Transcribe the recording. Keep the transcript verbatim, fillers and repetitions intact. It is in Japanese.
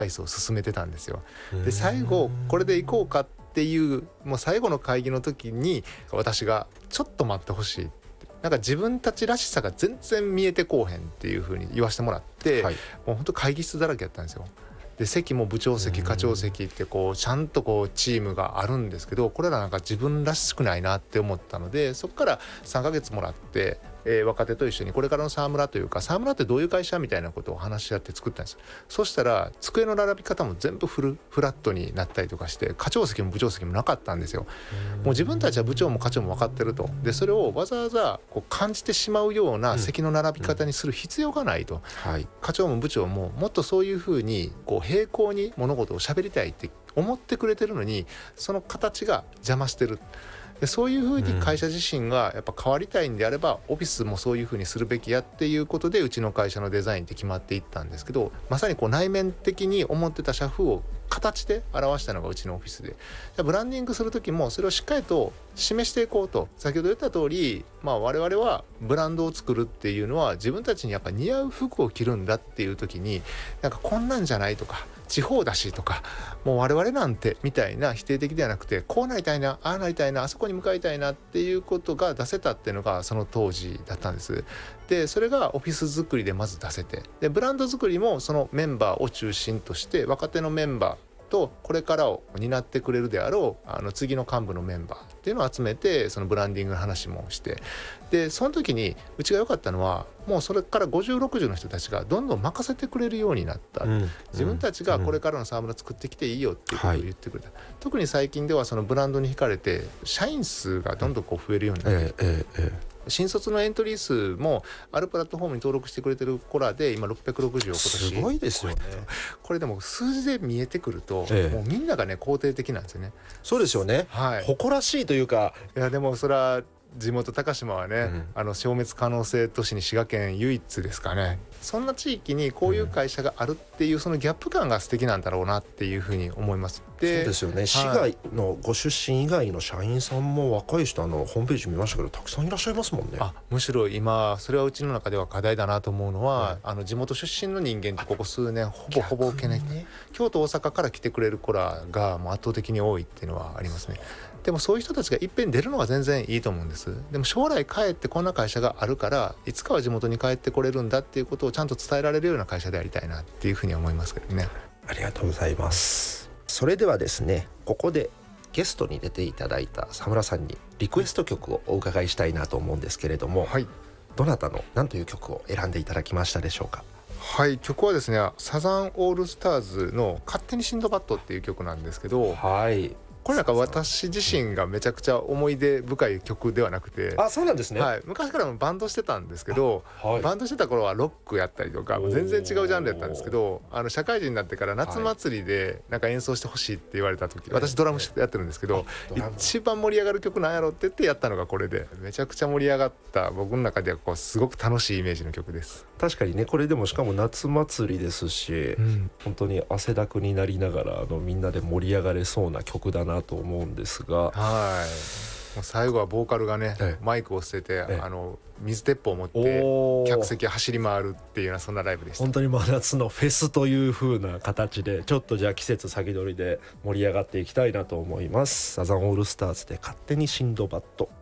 アイスを進めてたんですよ。で最後これでいこうかっていうもう最後の会議の時に私がちょっと待ってほしい、なんか自分たちらしさが全然見えてこうへんっていう風に言わせてもらって、はい、もう本当会議室だらけやったんですよ。で席も部長席課長席ってこうちゃんとこうチームがあるんですけど、これらなんか自分らしくないなって思ったので、そこからさんかげつもらって、えー、若手と一緒にこれからの沢村というか沢村ってどういう会社みたいなことを話し合って作ったんです。そしたら机の並び方も全部フルフラットになったりとかして、課長席も部長席もなかったんですよ。もう自分たちは部長も課長も分かってると。でそれをわざわざこう感じてしまうような席の並び方にする必要がないと、うんうん、課長も部長ももっとそういうふうにこう平行に物事を喋りたいって思ってくれてるのに、その形が邪魔してる。でそういうふうに会社自身がやっぱ変わりたいんであれば、オフィスもそういうふうにするべきやっていうことでうちの会社のデザインって決まっていったんですけど、まさにこう内面的に思ってた社風を形で表したのがうちのオフィスで、じゃあブランディングする時もそれをしっかりと示していこうと。先ほど言った通り、まあ、我々はブランドを作るっていうのは自分たちにやっぱ似合う服を着るんだっていう時に、なんかこんなんじゃないとか地方だしとかもう我々なんてみたいな否定的ではなくて、こうなりたいなああなりたいなあそこに向かいたいなっていうことが出せたっていうのがその当時だったんです。でそれがオフィス作りでまず出せて、でブランド作りもそのメンバーを中心として若手のメンバーとこれからを担ってくれるであろうあの次の幹部のメンバーっていうのを集めて、そのブランディングの話もして、でその時にうちが良かったのはもうそれからごじゅうろくじゅうの人たちがどんどん任せてくれるようになった、うん、自分たちがこれからの沢村作ってきていいよっていうことを言ってくれた、はい、特に最近ではそのブランドに惹かれて社員数がどんどんこう増えるようになって、ええええ新卒のエントリー数もあるプラットフォームに登録してくれてる子らで今ろっぴゃくろくじゅうを今年すごいですよね。 これでも数字で見えてくると、ええ、もうみんながね肯定的なんですよね。 そうですよね、はい、誇らしいというか、 いやでもそれは地元高島はね、うん、あの消滅可能性都市に滋賀県唯一ですかね。そんな地域にこういう会社があるっていうそのギャップ感が素敵なんだろうなっていうふうに思います。でそうですよね、滋賀のご出身以外の社員さんも若い人あのホームページ見ましたけどたくさんいらっしゃいますもんね。 あむしろ今それはうちの中では課題だなと思うのは、はい、あの地元出身の人間ってここ数年ほぼほぼ受けない、ね、京都大阪から来てくれる子らがもう圧倒的に多いっていうのはありますね。でもそういう人たちがいっぺん出るのは全然いいと思うんです。でも将来帰ってこんな会社があるからいつかは地元に帰ってこれるんだっていうことをちゃんと伝えられるような会社でありたいなっていうふうに思いますけどね。 ありがとうございます。それではですね、ここでゲストに出ていただいた沢村さんにリクエスト曲をお伺いしたいなと思うんですけれども、はい、どなたの何という曲を選んでいただきましたでしょうか。 はい、曲はですねサザンオールスターズの勝手にシンドバッドっていう曲なんですけど、はい、これなんか私自身がめちゃくちゃ思い出深い曲ではなくて、 あ、そうなんですね、 はい、昔からもバンドしてたんですけど、はい、バンドしてた頃はロックやったりとか全然違うジャンルやったんですけど、あの社会人になってから夏祭りでなんか演奏してほしいって言われた時、はい、私ドラムやってるんですけど、一番盛り上がる曲なんやろって言ってやったのがこれで、めちゃくちゃ盛り上がった僕の中ではこうすごく楽しいイメージの曲です。 確かにね、これでもしかも夏祭りですし、うん、本当に汗だくになりながらあのみんなで盛り上がれそうな曲だなと思うんですが、 はい、もう最後はボーカルがね、ええ、マイクを捨てて、ええ、あの水鉄砲を持って客席走り回るっていうようなそんなライブでした。 本当に真夏のフェスという風な形でちょっとじゃあ季節先取りで盛り上がっていきたいなと思います。サザンオールスターズで勝手にシンドバッド。